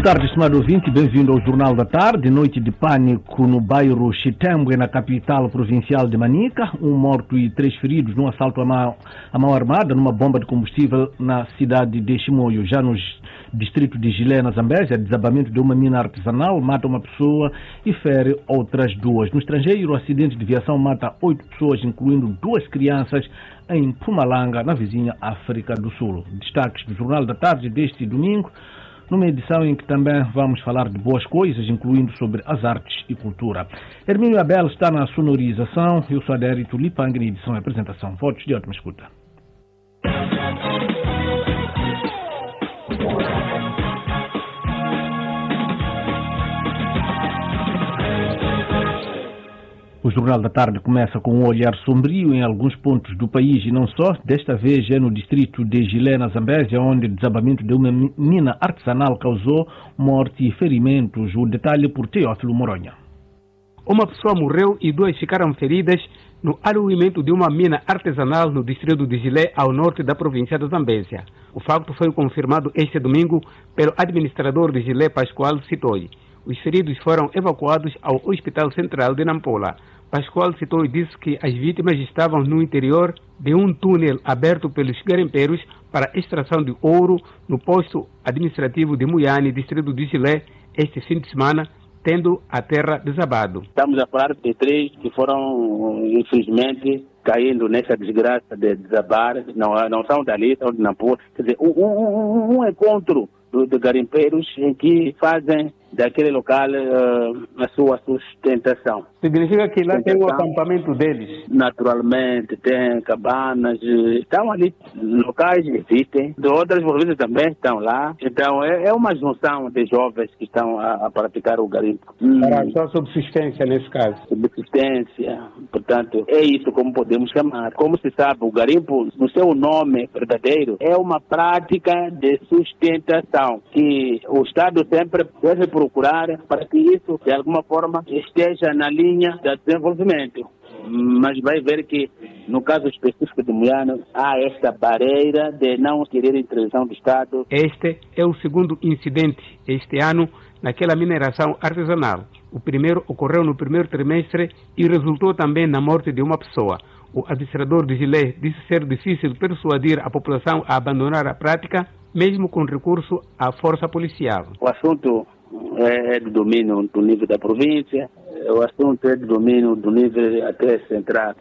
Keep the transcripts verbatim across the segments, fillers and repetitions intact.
Boa tarde, estimado ouvinte, bem-vindo ao Jornal da Tarde. Noite de pânico no bairro Chitembwe, na capital provincial de Manica. Um morto e três feridos num assalto à mão, à mão armada numa bomba de combustível na cidade de Chimoio. Já no distrito de Gilé, na Zambésia, desabamento de uma mina artesanal mata uma pessoa e fere outras duas. No estrangeiro, o acidente de viação mata oito pessoas, incluindo duas crianças, em Pumalanga, na vizinha África do Sul. Destaques do Jornal da Tarde deste domingo, numa edição em que também vamos falar de boas coisas, incluindo sobre as artes e cultura. Hermínio Abel está na sonorização, eu sou Adérito Lipang na edição e apresentação. Votos de ótima escuta. O Jornal da Tarde começa com um olhar sombrio em alguns pontos do país e não só. Desta vez é no distrito de Gilé, na Zambésia, onde o desabamento de uma mina artesanal causou morte e ferimentos. O detalhe por Teófilo Moronha. Uma pessoa morreu e duas ficaram feridas no aluimento de uma mina artesanal no distrito de Gilé, ao norte da província da Zambésia. O facto foi confirmado este domingo pelo administrador de Gilé, Pascoal Sitoi. Os feridos foram evacuados ao Hospital Central de Nampula. Pascoal Sitoi disse que as vítimas estavam no interior de um túnel aberto pelos garimpeiros para extração de ouro no posto administrativo de Muiane, distrito de Gilé, este fim de semana, tendo a terra desabado. Estamos a falar de três que foram, infelizmente, caindo nessa desgraça de desabar. Não, não são dali, são de Nampula. Quer dizer, um, um, um encontro de garimpeiros em que fazem daquele local uh, a sua sustentação. Significa que lá tem o acampamento deles? Naturalmente, tem cabanas, estão ali, locais existem, de outras províncias também estão lá. Então é, é uma junção de jovens que estão a, a praticar o garimpo. Para a sua subsistência nesse caso? Subsistência, portanto, é isso como podemos chamar. Como se sabe, o garimpo, no seu nome verdadeiro, é uma prática de sustentação que o Estado sempre deve procurar para que isso, de alguma forma, esteja na linha do desenvolvimento. Mas vai ver que, no caso específico de Muiane, há esta barreira de não querer intervenção do Estado. Este é o segundo incidente este ano naquela mineração artesanal. O primeiro ocorreu no primeiro trimestre e resultou também na morte de uma pessoa. O administrador de Gilé disse ser difícil persuadir a população a abandonar a prática, mesmo com recurso à força policial. O assunto é do domínio do nível da província, o assunto é do domínio do nível até central.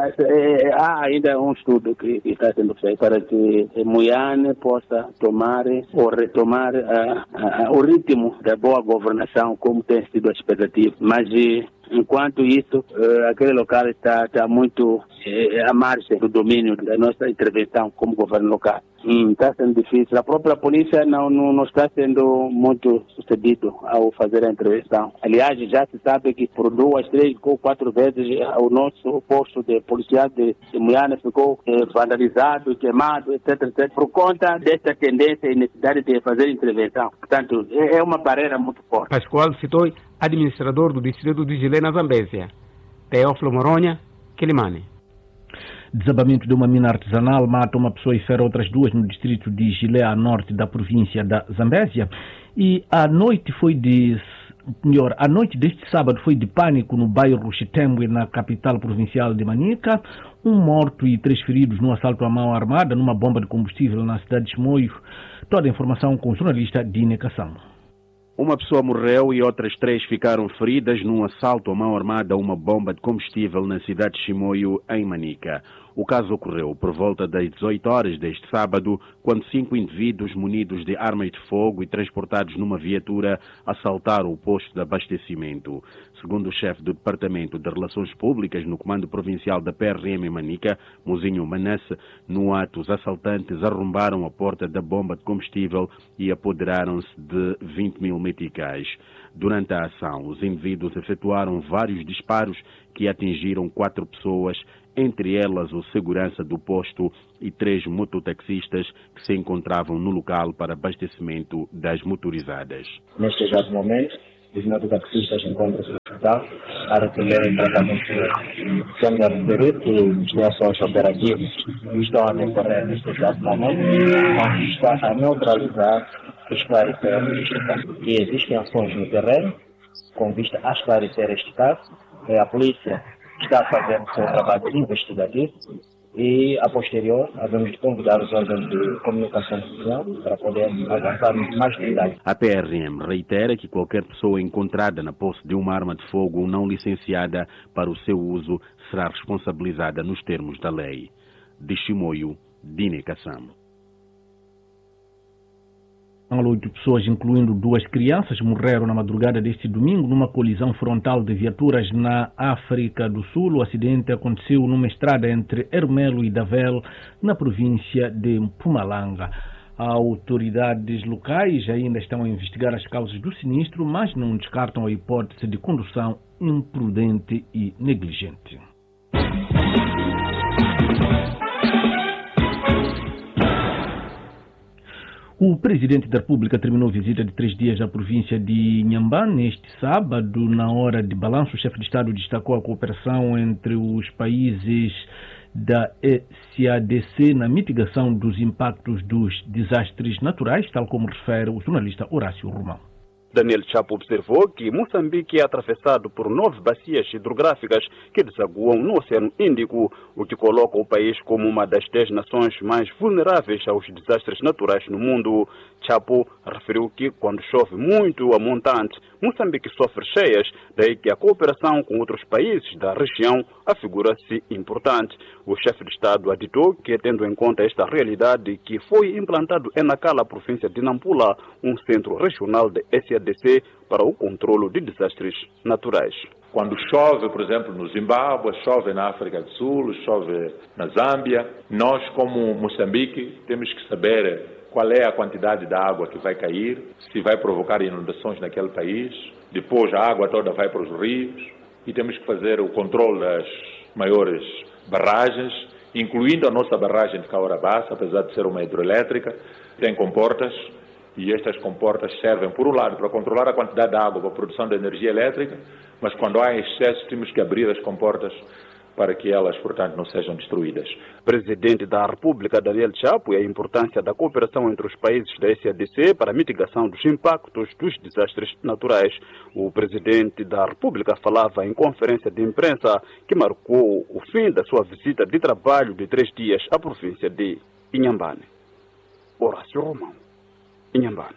Há ainda um estudo que está sendo feito para que Muiane possa tomar ou retomar a, a, a, o ritmo da boa governação, como tem sido a expectativa. Mas enquanto isso, aquele local está, está muito à margem do domínio da nossa intervenção como governo local. Hum, está sendo difícil. A própria polícia não, não, não está sendo muito sucedido ao fazer a intervenção. Aliás, já se sabe que por duas, três ou quatro vezes o nosso posto de policial de, de Muiane ficou eh, vandalizado, queimado, etc, etcétera, por conta dessa tendência e necessidade de fazer intervenção. Portanto, é, é uma barreira muito forte. Pascoal Sitoi, administrador do distrito de Gilé, na Zambésia. Teófilo Moronha, Quilimane. Desabamento de uma mina artesanal mata uma pessoa e fere outras duas no distrito de Gilé, a norte da província da Zambésia. E a noite foi de... Melhor, a noite deste sábado foi de pânico no bairro Chitembwe, na capital provincial de Manica. Um morto e três feridos num assalto à mão armada numa bomba de combustível na cidade de Chimoio. Toda a informação com o jornalista Dine Kassamo. Uma pessoa morreu e outras três ficaram feridas num assalto à mão armada a uma bomba de combustível na cidade de Chimoio, em Manica. O caso ocorreu por volta das dezoito horas deste sábado, quando cinco indivíduos munidos de armas de fogo e transportados numa viatura assaltaram o posto de abastecimento. Segundo o chefe do Departamento de Relações Públicas no Comando Provincial da P R M em Manica, Mozinho Manasse, no ato os assaltantes arrombaram a porta da bomba de combustível e apoderaram-se de vinte mil meticais. Durante a ação, os indivíduos efetuaram vários disparos que atingiram quatro pessoas, entre elas o segurança do posto e três mototaxistas que se encontravam no local para abastecimento das motorizadas. Neste exato momento, os mototaxistas encontram-se no hospital a receberem tratamento sendo a referir que os nossos operativos estão a decorrer neste exato momento, mas está a neutralizar esclarecer este caso. E existem ações no terreno com vista a esclarecer este caso. A polícia está a fazer o seu trabalho investigativo e, a posterior, havemos de convidar os órgãos de comunicação social para poder avançar mais detalhes. A P R M reitera que qualquer pessoa encontrada na posse de uma arma de fogo não licenciada para o seu uso será responsabilizada nos termos da lei. De Chimoio, Dine Kassam. Oito pessoas, incluindo duas crianças, morreram na madrugada deste domingo numa colisão frontal de viaturas na África do Sul. O acidente aconteceu numa estrada entre Ermelo e Davel, na província de Mpumalanga. Autoridades locais ainda estão a investigar as causas do sinistro, mas não descartam a hipótese de condução imprudente e negligente. O presidente da República terminou a visita de três dias à província de Inhambane neste sábado. Na hora de balanço, o chefe de Estado destacou a cooperação entre os países da E C A D C na mitigação dos impactos dos desastres naturais, tal como refere o jornalista Horácio Romão. Daniel Chapo observou que Moçambique é atravessado por nove bacias hidrográficas que desaguam no Oceano Índico, o que coloca o país como uma das dez nações mais vulneráveis aos desastres naturais no mundo. Chapo referiu que quando chove muito a montante, Moçambique sofre cheias, daí que a cooperação com outros países da região afigura-se importante. O chefe de Estado aditou que, tendo em conta esta realidade, que foi implantado em Nacala, província de Nampula, um centro regional de E C A D C para o controle de desastres naturais. Quando chove, por exemplo, no Zimbábue, chove na África do Sul, chove na Zâmbia, nós, como Moçambique, temos que saber qual é a quantidade de água que vai cair, se vai provocar inundações naquele país. Depois a água toda vai para os rios e temos que fazer o controle das maiores barragens, incluindo a nossa barragem de Caorabassa, apesar de ser uma hidroelétrica, tem comportas. E estas comportas servem, por um lado, para controlar a quantidade de água para a produção de energia elétrica, mas quando há excesso temos que abrir as comportas para que elas, portanto, não sejam destruídas. Presidente da República, Daniel Chapo, e a importância da cooperação entre os países da E C A D C para a mitigação dos impactos dos desastres naturais. O presidente da República falava em conferência de imprensa que marcou o fim da sua visita de trabalho de três dias à província de Inhambane. Horácio Romão. Inhambane.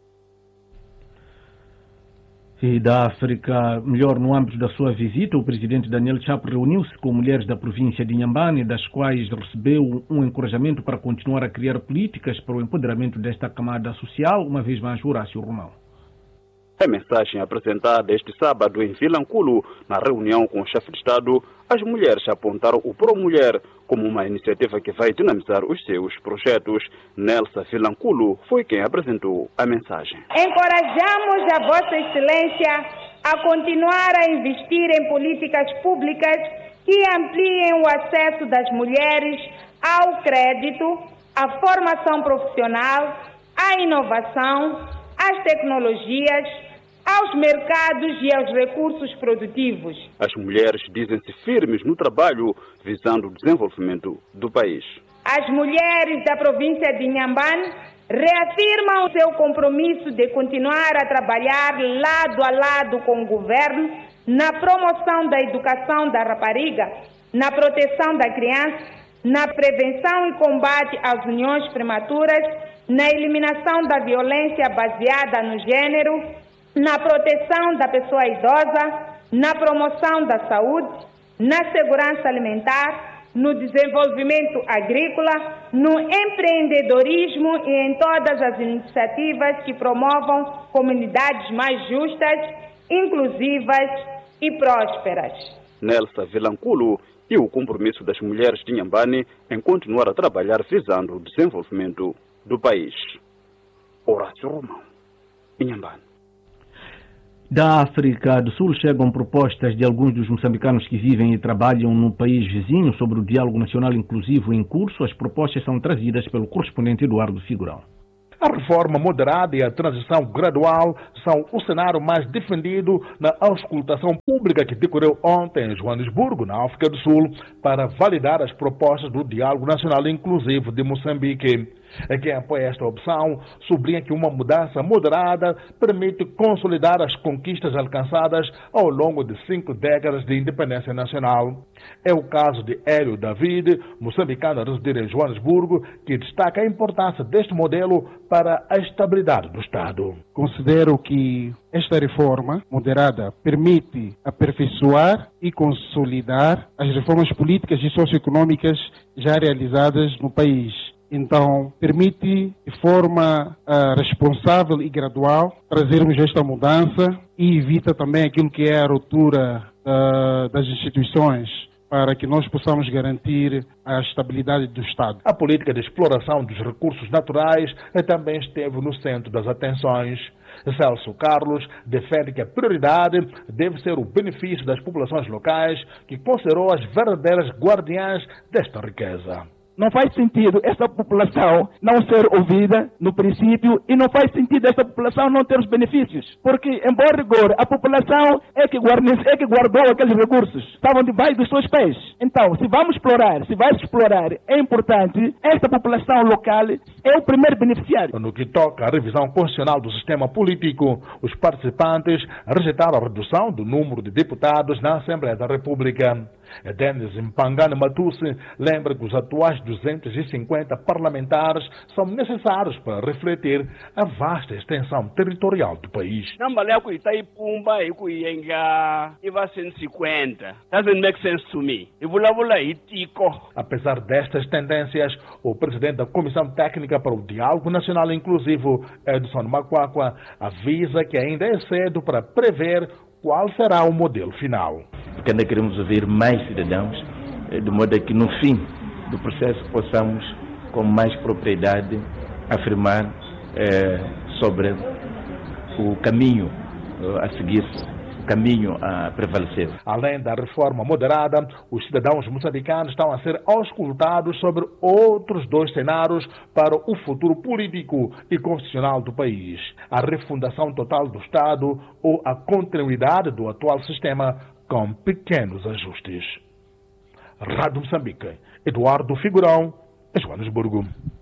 E da África, melhor, no âmbito da sua visita, o presidente Daniel Chapo reuniu-se com mulheres da província de Inhambane, das quais recebeu um encorajamento para continuar a criar políticas para o empoderamento desta camada social, uma vez mais Horácio Romão. A mensagem apresentada este sábado em Vilanculo, na reunião com o chefe de Estado, as mulheres apontaram o Pro-Mulher como uma iniciativa que vai dinamizar os seus projetos. Nelsa Vilanculo foi quem apresentou a mensagem. Encorajamos a Vossa Excelência a continuar a investir em políticas públicas que ampliem o acesso das mulheres ao crédito, à formação profissional, à inovação, às tecnologias, aos mercados e aos recursos produtivos. As mulheres dizem-se firmes no trabalho visando o desenvolvimento do país. As mulheres da província de Inhambane reafirmam o seu compromisso de continuar a trabalhar lado a lado com o governo na promoção da educação da rapariga, na proteção da criança, na prevenção e combate às uniões prematuras, na eliminação da violência baseada no gênero, na proteção da pessoa idosa, na promoção da saúde, na segurança alimentar, no desenvolvimento agrícola, no empreendedorismo e em todas as iniciativas que promovam comunidades mais justas, inclusivas e prósperas. Nelsa Vilanculo e o compromisso das mulheres de Inhambane em continuar a trabalhar visando o desenvolvimento do país. Horácio Romão, Inhambane. Da África do Sul chegam propostas de alguns dos moçambicanos que vivem e trabalham no país vizinho sobre o diálogo nacional inclusivo em curso. As propostas são trazidas pelo correspondente Eduardo Figurão. A reforma moderada e a transição gradual são o cenário mais defendido na auscultação pública que decorreu ontem em Joanesburgo, na África do Sul, para validar as propostas do Diálogo Nacional Inclusivo de Moçambique. Quem apoia esta opção sublinha que uma mudança moderada permite consolidar as conquistas alcançadas ao longo de cinco décadas de independência nacional. É o caso de Hélio David, moçambicano a residir em Joanesburgo, que destaca a importância deste modelo para a estabilidade do Estado. Considero que esta reforma moderada permite aperfeiçoar e consolidar as reformas políticas e socioeconômicas já realizadas no país. Então, permite de forma uh, responsável e gradual trazermos esta mudança e evita também aquilo que é a ruptura uh, das instituições, para que nós possamos garantir a estabilidade do Estado. A política de exploração dos recursos naturais também esteve no centro das atenções. Celso Carlos defende que a prioridade deve ser o benefício das populações locais, que considerou as verdadeiras guardiãs desta riqueza. Não faz sentido essa população não ser ouvida no princípio e não faz sentido essa população não ter os benefícios. Porque, em bom rigor, a população é que, guarne, é que guardou aqueles recursos. Estavam debaixo dos seus pés. Então, se vamos explorar, se vai explorar, é importante, esta população local é o primeiro beneficiário. No que toca à revisão constitucional do sistema político, os participantes rejeitaram a redução do número de deputados na Assembleia da República. Denis Mpangane Matusse lembra que os atuais duzentos e cinquenta parlamentares são necessários para refletir a vasta extensão territorial do país. Doesn't make sense to me. Apesar destas tendências, o presidente da Comissão Técnica para o Diálogo Nacional Inclusivo, Edson Macuacua, avisa que ainda é cedo para prever qual será o modelo final. Porque ainda queremos ouvir mais cidadãos, de modo que no fim do processo possamos, com mais propriedade, afirmar eh, sobre o caminho eh, a seguir, o caminho a prevalecer. Além da reforma moderada, os cidadãos moçambicanos estão a ser auscultados sobre outros dois cenários para o futuro político e constitucional do país: a refundação total do Estado ou a continuidade do atual sistema com pequenos ajustes. Rádio Moçambique, Eduardo Figurão, Joanesburgo.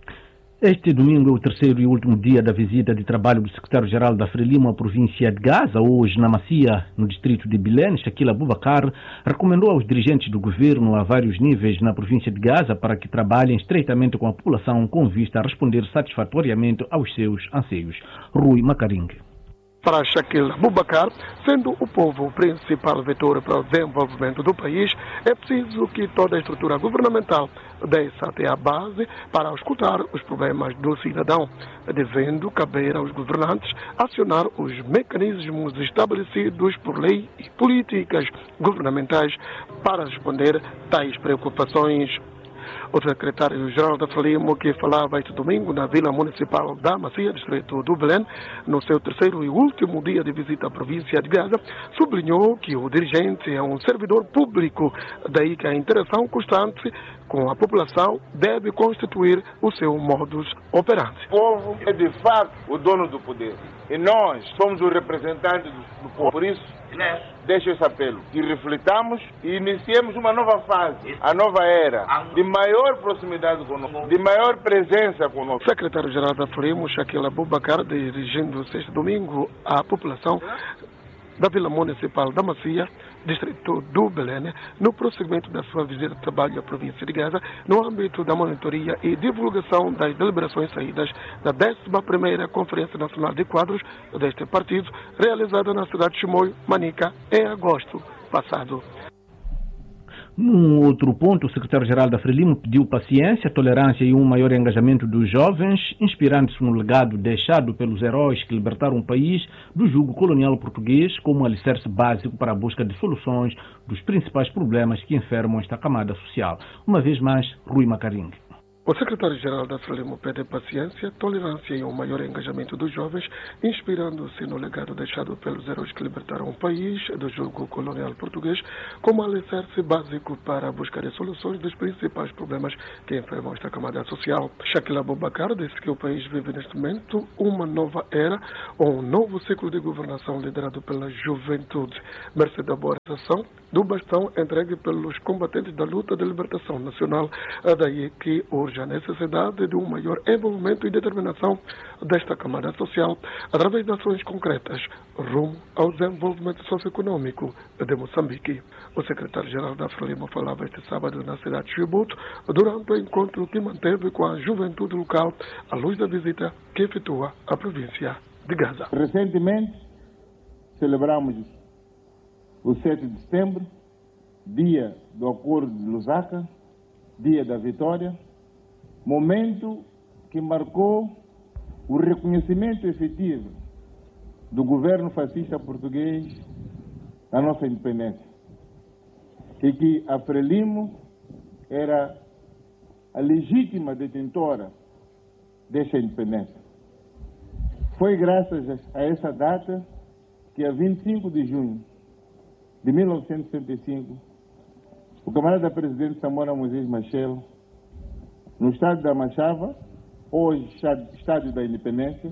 Este domingo é o terceiro e último dia da visita de trabalho do secretário-geral da Frelimo à província de Gaza. Hoje, na Macia, no distrito de Belém, Shakil Abubakar recomendou aos dirigentes do governo a vários níveis na província de Gaza para que trabalhem estreitamente com a população com vista a responder satisfatoriamente aos seus anseios. Rui Macaringue. Para Shakil Abubakar, sendo o povo o principal vetor para o desenvolvimento do país, é preciso que toda a estrutura governamental desça até a base para escutar os problemas do cidadão, devendo caber aos governantes acionar os mecanismos estabelecidos por lei e políticas governamentais para responder tais preocupações. O secretário-geral da Frelimo, que falava este domingo na Vila Municipal da Macia, distrito do Belém, no seu terceiro e último dia de visita à província de Gaza, sublinhou que o dirigente é um servidor público, daí que a interação constante com a população deve constituir o seu modus operandi. O povo é de facto o dono do poder e nós somos os representantes do povo. Por isso, deixo esse apelo e reflitamos e iniciemos uma nova fase, a nova era, de maior proximidade conosco, de maior presença conosco. Secretário-geral da Frelimo, Shakil Abubakar, dirigindo-se este domingo à população da Vila Municipal da Macia, distrito do Belém, no prosseguimento da sua visita de trabalho à província de Gaza, no âmbito da monitoria e divulgação das deliberações saídas da décima primeira Conferência Nacional de Quadros deste partido, realizada na cidade de Chimoio, Manica, em agosto passado. Num outro ponto, o secretário-geral da Frelimo pediu paciência, tolerância e um maior engajamento dos jovens, inspirando-se no legado deixado pelos heróis que libertaram o país do jugo colonial português como alicerce básico para a busca de soluções dos principais problemas que enfermam esta camada social. Uma vez mais, Rui Macaringue. O secretário-geral da Frelimo pede paciência, tolerância e um maior engajamento dos jovens, inspirando-se no legado deixado pelos heróis que libertaram o país do jugo colonial português como alicerce básico para buscar as soluções dos principais problemas que enfermam esta camada social. Shakil Abubakar disse que o país vive neste momento uma nova era ou um novo ciclo de governação liderado pela juventude, mercê da boa ação do bastão entregue pelos combatentes da luta de libertação nacional, daí que os surge a necessidade de um maior envolvimento e determinação desta camada social através de ações concretas rumo ao desenvolvimento socioeconômico de Moçambique. O secretário-geral da Frelimo falava este sábado na cidade de Chibouto durante o encontro que manteve com a juventude local à luz da visita que efetua a província de Gaza. Recentemente celebramos o sete de setembro, dia do Acordo de Lusaka, dia da vitória, momento que marcou o reconhecimento efetivo do governo fascista português da nossa independência e que a Frelimo era a legítima detentora desta independência. Foi graças a essa data que, a vinte e cinco de junho de mil novecentos e sessenta e cinco, o camarada presidente Samora Moisés Machel, no estado da Machava, hoje Estádio da Independência,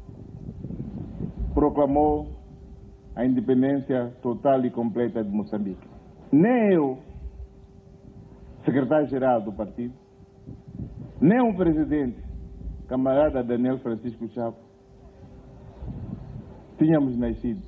proclamou a independência total e completa de Moçambique. Nem eu, secretário-geral do partido, nem o presidente, camarada Daniel Francisco Chapo, tínhamos nascido.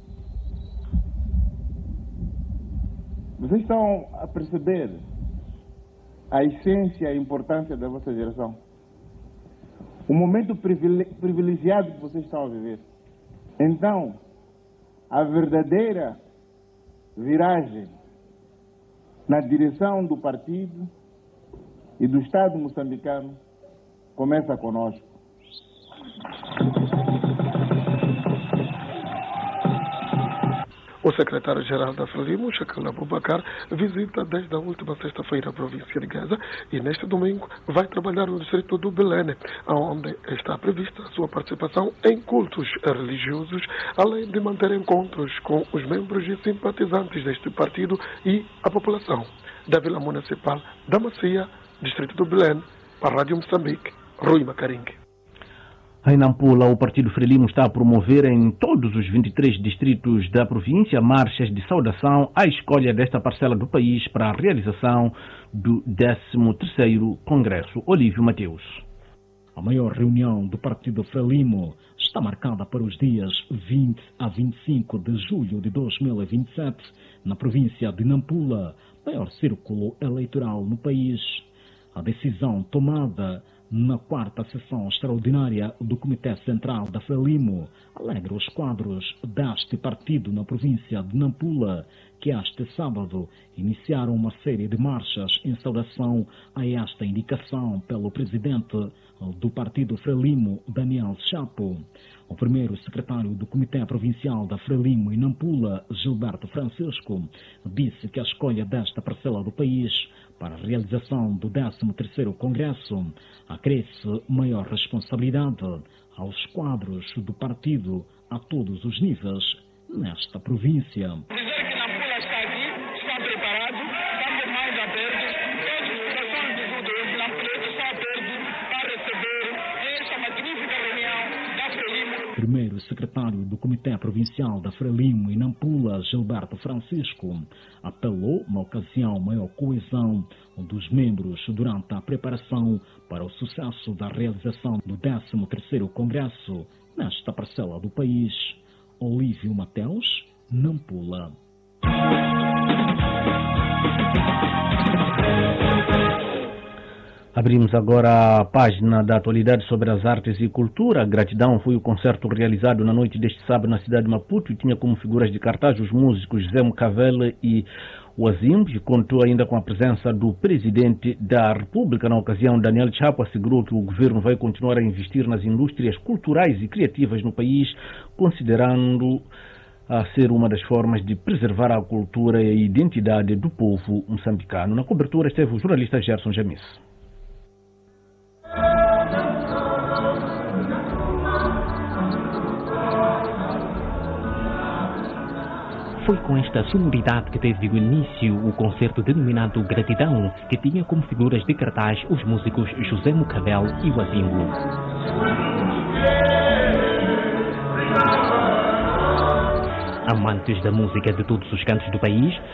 Vocês estão a perceber a essência e a importância da vossa geração. O momento privilegiado que vocês estão a viver. Então, a verdadeira viragem na direção do partido e do Estado moçambicano começa conosco. O secretário-geral da Frelimo, Shakal Abubakar, visita desde a última sexta-feira a província de Gaza e neste domingo vai trabalhar no distrito do Belene, onde está prevista a sua participação em cultos religiosos, além de manter encontros com os membros e simpatizantes deste partido e a população da Vila Municipal da Macia, distrito do Belene, para a Rádio Moçambique, Rui Macaringue. Em Nampula, o Partido Frelimo está a promover em todos os vinte e três distritos da província marchas de saudação à escolha desta parcela do país para a realização do décimo terceiro Congresso. Olívio Mateus. A maior reunião do Partido Frelimo está marcada para os dias vinte a vinte e cinco de julho de dois mil e vinte e sete, na província de Nampula, maior círculo eleitoral no país. A decisão tomada na quarta sessão extraordinária do Comitê Central da Frelimo alegra os quadros deste partido na província de Nampula, que este sábado iniciaram uma série de marchas em saudação a esta indicação pelo presidente do partido Frelimo, Daniel Chapo. O primeiro secretário do Comitê Provincial da Frelimo em Nampula, Gilberto Francisco, disse que a escolha desta parcela do país para a realização do décimo terceiro Congresso acresce maior responsabilidade aos quadros do partido a todos os níveis nesta província. Dizer que Nampula está aqui, está preparado, estamos mais abertos, todos os corações de futuro, Nampula está aberto para receber esta magnífica reunião da Frelimo. Primeiro secretário do Comitê Provincial da Frelimo em Nampula, Gilberto Francisco, apelou na ocasião maior coesão dos membros durante a preparação para o sucesso da realização do décimo terceiro Congresso nesta parcela do país. Olívio Mateus, Nampula. Abrimos agora a página da atualidade sobre as artes e cultura. Gratidão foi o concerto realizado na noite deste sábado na cidade de Maputo e tinha como figuras de cartaz os músicos Zé Mukavele e Wazimbi. Contou ainda com a presença do presidente da República. Na ocasião, Daniel Chapo assegurou que o governo vai continuar a investir nas indústrias culturais e criativas no país, considerando a ser uma das formas de preservar a cultura e a identidade do povo moçambicano. Na cobertura esteve o jornalista Gerson Jamis. Foi com esta sonoridade que teve o início o concerto denominado Gratidão, que tinha como figuras de cartaz os músicos José Mukavele e Wazimbo. Amantes da música de todos os cantos do país